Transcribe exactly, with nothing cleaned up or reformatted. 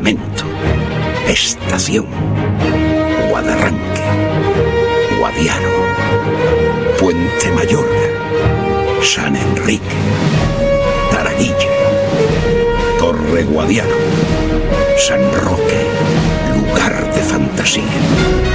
Campamento. Estación. Guadarranque. Guadiaro. Puente Mayorga. San Enrique. Taradilla. Torre Guadiaro. San Roque. Lugar de fantasía.